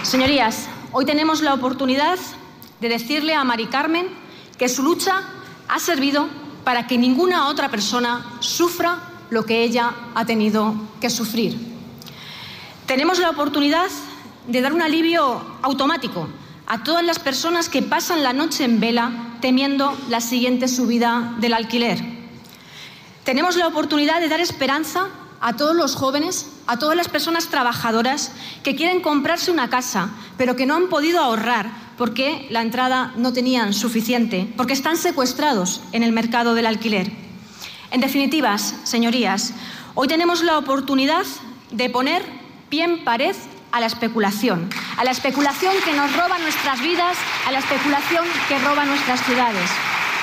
Señorías, hoy tenemos la oportunidad de decirle a Mari Carmen que su lucha ha servido para que ninguna otra persona sufra lo que ella ha tenido que sufrir. Tenemos la oportunidad de dar un alivio automático a todas las personas que pasan la noche en vela temiendo la siguiente subida del alquiler. Tenemos la oportunidad de dar esperanza a todos los jóvenes, a todas las personas trabajadoras que quieren comprarse una casa, pero que no han podido ahorrar porque la entrada no tenían suficiente, porque están secuestrados en el mercado del alquiler. En definitiva, señorías, hoy tenemos la oportunidad de poner pie en pared a la especulación que nos roba nuestras vidas, a la especulación que roba nuestras ciudades.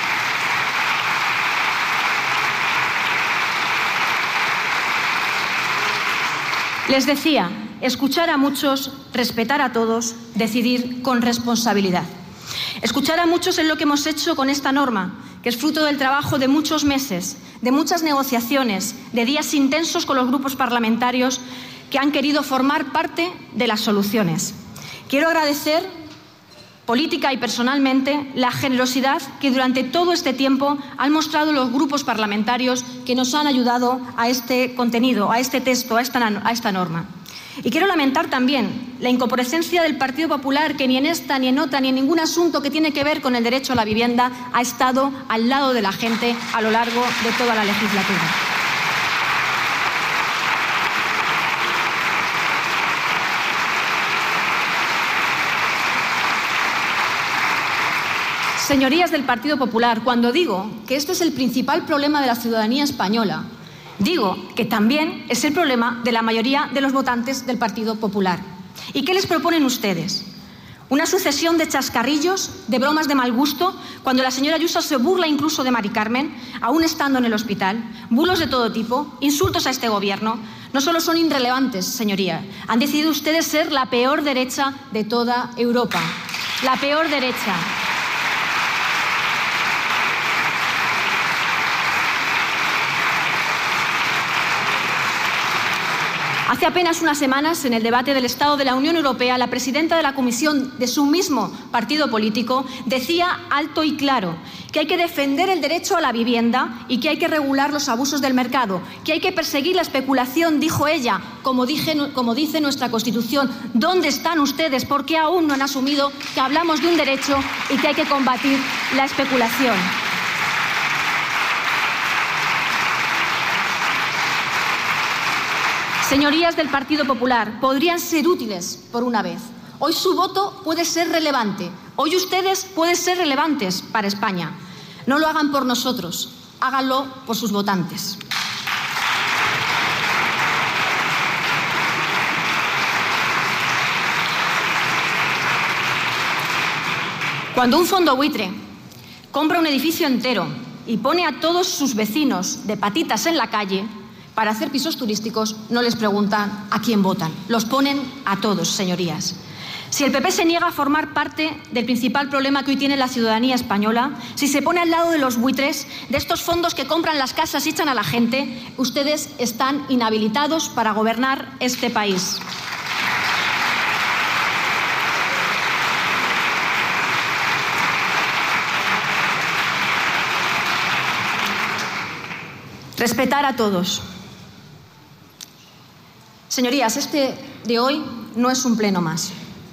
Les decía, escuchar a muchos, respetar a todos, decidir con responsabilidad. Escuchar a muchos es lo que hemos hecho con esta norma, que es fruto del trabajo de muchos meses, de muchas negociaciones, de días intensos con los grupos parlamentarios que han querido formar parte de las soluciones. Quiero agradecer política y personalmente la generosidad que durante todo este tiempo han mostrado los grupos parlamentarios que nos han ayudado a este contenido, a este texto, a esta norma. Y quiero lamentar también la incomparecencia del Partido Popular, que ni en esta, ni en otra, ni en ningún asunto que tiene que ver con el derecho a la vivienda ha estado al lado de la gente a lo largo de toda la legislatura. Señorías del Partido Popular, cuando digo que este es el principal problema de la ciudadanía española, digo que también es el problema de la mayoría de los votantes del Partido Popular. ¿Y qué les proponen ustedes? Una sucesión de chascarrillos, de bromas de mal gusto, cuando la señora Ayuso se burla incluso de Mari Carmen, aún estando en el hospital, bulos de todo tipo, insultos a este gobierno. No solo son irrelevantes, señoría, han decidido ustedes ser la peor derecha de toda Europa. La peor derecha. Hace apenas unas semanas, en el debate del Estado de la Unión Europea, la presidenta de la Comisión de su mismo partido político decía alto y claro que hay que defender el derecho a la vivienda y que hay que regular los abusos del mercado, que hay que perseguir la especulación, dijo ella, como dice nuestra Constitución. ¿Dónde están ustedes? ¿Por qué aún no han asumido que hablamos de un derecho y que hay que combatir la especulación? Señorías del Partido Popular, podrían ser útiles por una vez. Hoy su voto puede ser relevante. Hoy ustedes pueden ser relevantes para España. No lo hagan por nosotros, háganlo por sus votantes. Cuando un fondo buitre compra un edificio entero y pone a todos sus vecinos de patitas en la calle para hacer pisos turísticos, no les preguntan a quién votan. Los ponen a todos, señorías. Si el PP se niega a formar parte del principal problema que hoy tiene la ciudadanía española, si se pone al lado de los buitres, de estos fondos que compran las casas y echan a la gente, ustedes están inhabilitados para gobernar este país. Respetar a todos. Señorías, este de hoy no es un pleno más.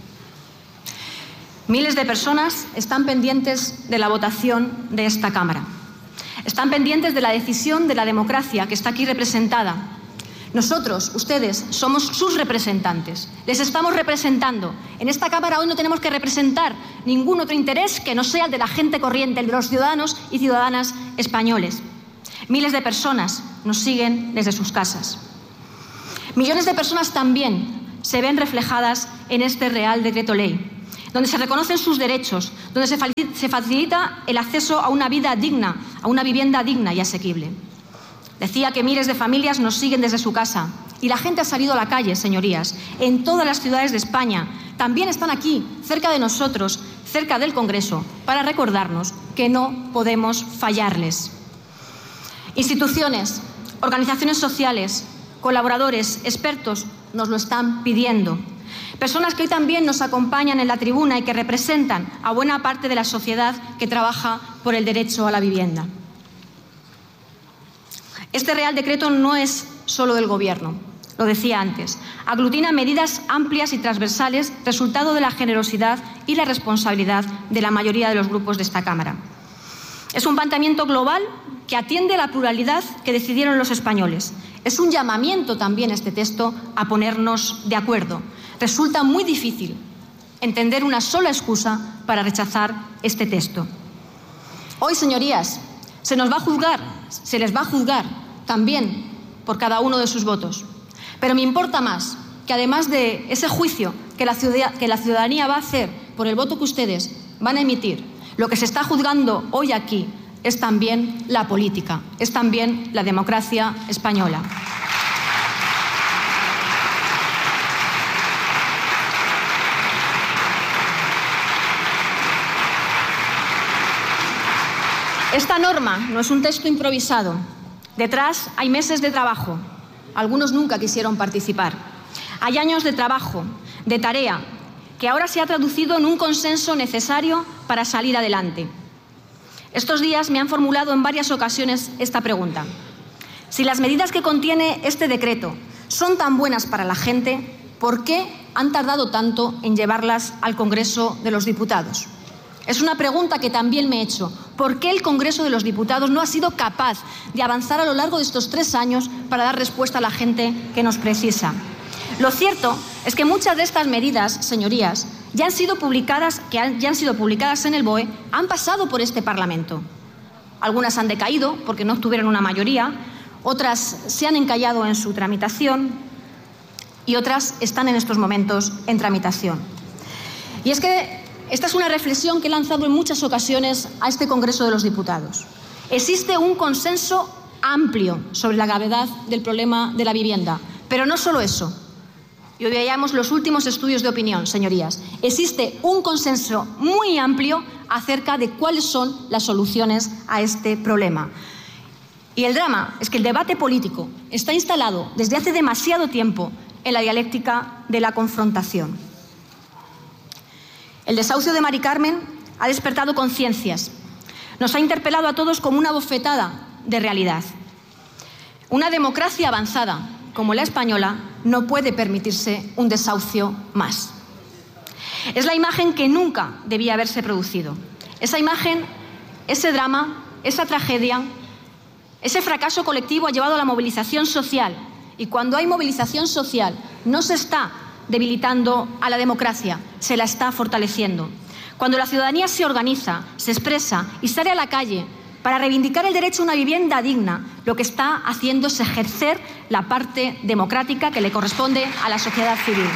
Miles de personas están pendientes de la votación de esta Cámara. Están pendientes de la decisión de la democracia que está aquí representada. Nosotros, ustedes, somos sus representantes. Les estamos representando. En esta Cámara hoy no tenemos que representar ningún otro interés que no sea el de la gente corriente, el de los ciudadanos y ciudadanas españoles. Miles de personas nos siguen desde sus casas. Millones de personas también se ven reflejadas en este Real Decreto Ley, donde se reconocen sus derechos, donde se facilita el acceso a una vida digna, a una vivienda digna y asequible. Decía que miles de familias nos siguen desde su casa y la gente ha salido a la calle, señorías, en todas las ciudades de España. También están aquí, cerca de nosotros, cerca del Congreso, para recordarnos que no podemos fallarles. Instituciones, organizaciones sociales, colaboradores, expertos nos lo están pidiendo. Personas que hoy también nos acompañan en la tribuna y que representan a buena parte de la sociedad que trabaja por el derecho a la vivienda. Este Real Decreto no es solo del Gobierno, lo decía antes. Aglutina medidas amplias y transversales, resultado de la generosidad y la responsabilidad de la mayoría de los grupos de esta Cámara. Es un planteamiento global que atiende a la pluralidad que decidieron los españoles. Es un llamamiento también este texto a ponernos de acuerdo. Resulta muy difícil entender una sola excusa para rechazar este texto. Hoy, señorías, se les va a juzgar también por cada uno de sus votos. Pero me importa más que, además de ese juicio que la ciudadanía va a hacer por el voto que ustedes van a emitir, lo que se está juzgando hoy aquí es también la política, es también la democracia española. Esta norma no es un texto improvisado. Detrás hay meses de trabajo. Algunos nunca quisieron participar. Hay años de trabajo, de tarea, que ahora se ha traducido en un consenso necesario para salir adelante. Estos días me han formulado en varias ocasiones esta pregunta. Si las medidas que contiene este decreto son tan buenas para la gente, ¿por qué han tardado tanto en llevarlas al Congreso de los Diputados? Es una pregunta que también me he hecho. ¿Por qué el Congreso de los Diputados no ha sido capaz de avanzar a lo largo de estos 3 años para dar respuesta a la gente que nos precisa? Lo cierto es que muchas de estas medidas, señorías, ya han sido publicadas en el BOE, han pasado por este Parlamento. Algunas han decaído porque no obtuvieron una mayoría, otras se han encallado en su tramitación y otras están en estos momentos en tramitación. Y es que esta es una reflexión que he lanzado en muchas ocasiones a este Congreso de los Diputados. Existe un consenso amplio sobre la gravedad del problema de la vivienda, pero no solo eso. Y hoy veíamos los últimos estudios de opinión, señorías. Existe un consenso muy amplio acerca de cuáles son las soluciones a este problema. Y el drama es que el debate político está instalado desde hace demasiado tiempo en la dialéctica de la confrontación. El desahucio de Mari Carmen ha despertado conciencias. Nos ha interpelado a todos como una bofetada de realidad. Una democracia avanzada como la española no puede permitirse un desahucio más. Es la imagen que nunca debía haberse producido. Esa imagen, ese drama, esa tragedia, ese fracaso colectivo ha llevado a la movilización social. Y cuando hay movilización social, no se está debilitando a la democracia, se la está fortaleciendo. Cuando la ciudadanía se organiza, se expresa y sale a la calle para reivindicar el derecho a una vivienda digna, lo que está haciendo es ejercer la parte democrática que le corresponde a la sociedad civil.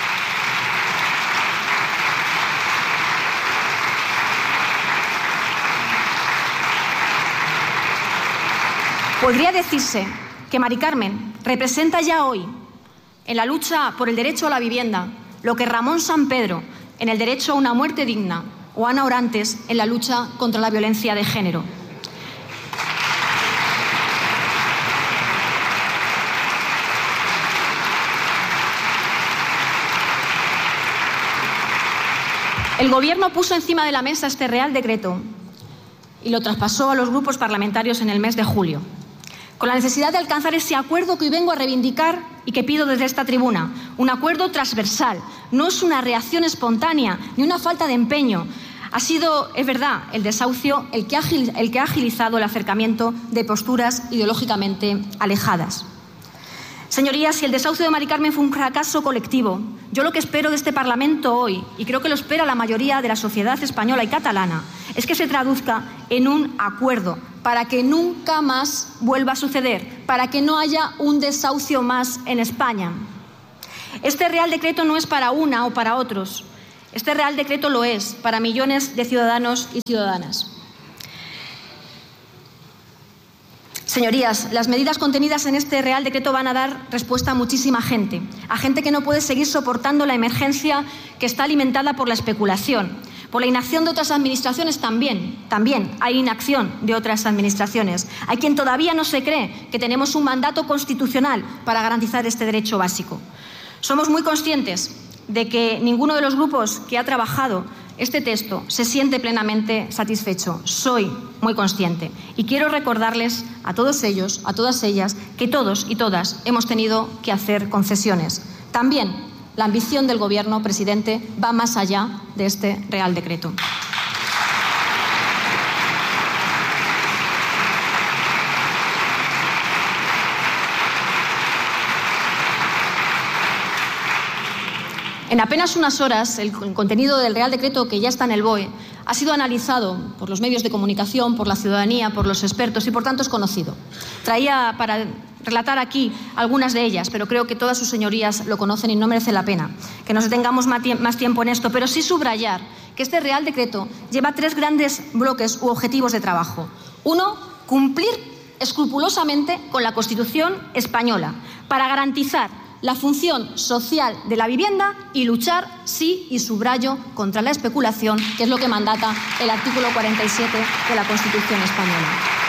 Podría decirse que Mari Carmen representa ya hoy, en la lucha por el derecho a la vivienda, lo que Ramón Sampedro en el derecho a una muerte digna o Ana Orantes en la lucha contra la violencia de género. El Gobierno puso encima de la mesa este Real Decreto y lo traspasó a los grupos parlamentarios en el mes de julio, con la necesidad de alcanzar ese acuerdo que hoy vengo a reivindicar y que pido desde esta tribuna, un acuerdo transversal. No es una reacción espontánea ni una falta de empeño. Ha sido, es verdad, el desahucio el que ha agilizado el acercamiento de posturas ideológicamente alejadas. Señorías, si el desahucio de Mari Carmen fue un fracaso colectivo, yo lo que espero de este Parlamento hoy, y creo que lo espera la mayoría de la sociedad española y catalana, es que se traduzca en un acuerdo para que nunca más vuelva a suceder, para que no haya un desahucio más en España. Este Real Decreto no es para una o para otros. Este Real Decreto lo es para millones de ciudadanos y ciudadanas. Señorías, las medidas contenidas en este Real Decreto van a dar respuesta a muchísima gente, a gente que no puede seguir soportando la emergencia que está alimentada por la especulación, por la inacción de otras administraciones también hay inacción de otras administraciones. Hay quien todavía no se cree que tenemos un mandato constitucional para garantizar este derecho básico. Somos muy conscientes de que ninguno de los grupos que ha trabajado este texto se siente plenamente satisfecho. Soy muy consciente y quiero recordarles a todos ellos, a todas ellas, que todos y todas hemos tenido que hacer concesiones. También la ambición del Gobierno, presidente, va más allá de este Real Decreto. En apenas unas horas, el contenido del Real Decreto, que ya está en el BOE, ha sido analizado por los medios de comunicación, por la ciudadanía, por los expertos y, por tanto, es conocido. Traía para relatar aquí algunas de ellas, pero creo que todas sus señorías lo conocen y no merece la pena que nos detengamos más tiempo en esto, pero sí subrayar que este Real Decreto lleva 3 grandes bloques u objetivos de trabajo. Uno, cumplir escrupulosamente con la Constitución española para garantizar la función social de la vivienda y luchar, sí, y subrayo, contra la especulación, que es lo que mandata el artículo 47 de la Constitución española.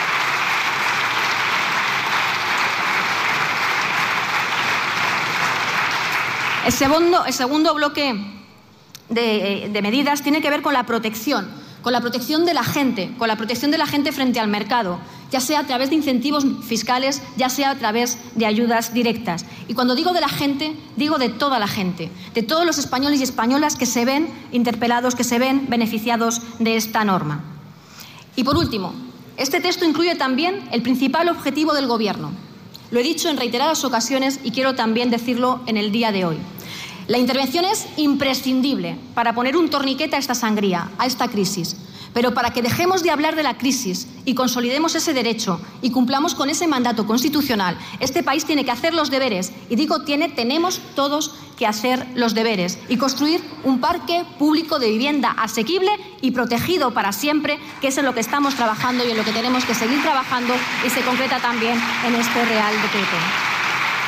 El segundo bloque de medidas tiene que ver con la protección de la gente frente al mercado, ya sea a través de incentivos fiscales, ya sea a través de ayudas directas. Y cuando digo de la gente, digo de toda la gente, de todos los españoles y españolas que se ven interpelados, que se ven beneficiados de esta norma. Y por último, este texto incluye también el principal objetivo del Gobierno. Lo he dicho en reiteradas ocasiones y quiero también decirlo en el día de hoy. La intervención es imprescindible para poner un torniquete a esta sangría, a esta crisis. Pero para que dejemos de hablar de la crisis y consolidemos ese derecho y cumplamos con ese mandato constitucional, este país tiene que hacer los deberes. Y digo tenemos todos que hacer los deberes y construir un parque público de vivienda asequible y protegido para siempre, que es en lo que estamos trabajando y en lo que tenemos que seguir trabajando y se concreta también en este Real Decreto.